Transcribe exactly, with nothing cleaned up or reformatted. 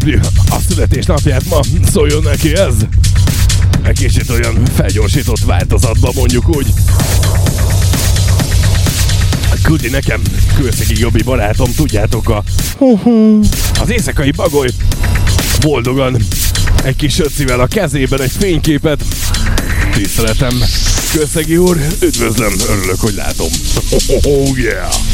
ünnepli a születésnapját ma, szóljon neki ez. Egy kicsit olyan felgyorsított változatban, mondjuk úgy. Küldi nekem Kőszegi Jobbi barátom, tudjátok, a az éjszakai bagoly boldogan egy kis öcivel a kezében egy fényképet. Tiszteletem, Kőszegi úr, üdvözlöm, örülök, hogy látom. Oh yeah!